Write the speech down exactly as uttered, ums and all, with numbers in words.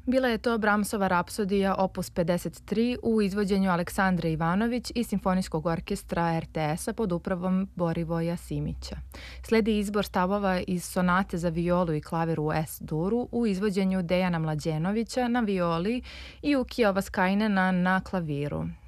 Bila je to Brahmsova rapsodija opus pedeset tri u izvođenju Aleksandre Ivanović i Simfonijskog orkestra R T S-a pod upravom Borivoja Simića. Sledi izbor stavova iz sonate za violu i klavir u S-duru u izvođenju Dejana Mlađenovića na violi i Ukija Vaskajnena na klaviru.